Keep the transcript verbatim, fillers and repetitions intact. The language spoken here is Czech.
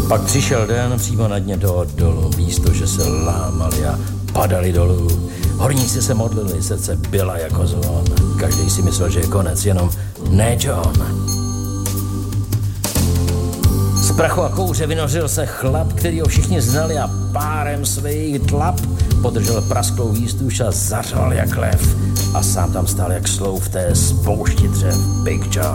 Pak přišel den, přímo na dně toho dolu, místo, že se lámali a padali dolů. Horníci se modlili, srdce byla jako zvon. Každý si myslel, že je konec, jenom ne John. Z prachu a kouře vynořil se chlap, který ho všichni znali a párem svých tlap podržel prasklou výstuž a zařval jak lev. A sám tam stál jak slou v té spoušti dřev Big John.